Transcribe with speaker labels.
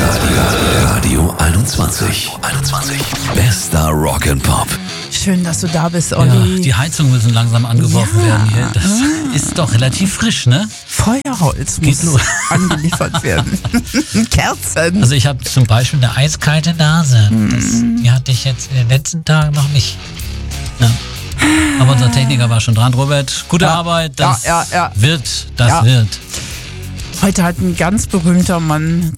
Speaker 1: Radio 21. Bester Rock and Pop.
Speaker 2: Schön, dass du da bist, Olli.
Speaker 3: Ja, die Heizungen müssen langsam angeworfen werden hier. Das ist doch relativ frisch, ne?
Speaker 2: Feuerholz
Speaker 3: Geht
Speaker 2: muss
Speaker 3: los.
Speaker 2: angeliefert werden. Kerzen.
Speaker 3: Also ich habe zum Beispiel eine eiskalte Nase. Die hatte ich jetzt in den letzten Tagen noch nicht. Ja. Aber unser Techniker war schon dran. Robert, gute Arbeit. Das wird.
Speaker 2: Heute hat ein ganz berühmter Mann